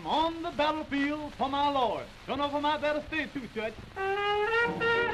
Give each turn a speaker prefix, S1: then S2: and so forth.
S1: on the battlefield for my Lord. Don't know if I might better stay too, Church.